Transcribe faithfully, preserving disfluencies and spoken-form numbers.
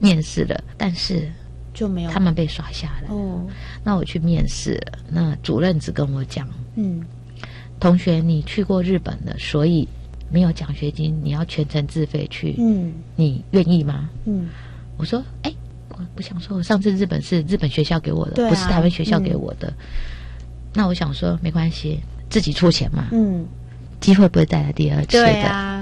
面试了，但是就没有他们被刷下来哦。那我去面试了，那主任只跟我讲，嗯，同学你去过日本了，所以没有奖学金，你要全程自费去，嗯，你愿意吗？嗯，我说哎、欸，我不想说，我上次日本是日本学校给我的，啊、不是台湾学校给我的。嗯、那我想说没关系，自己出钱嘛，嗯，机会不会再来第二次的。对啊，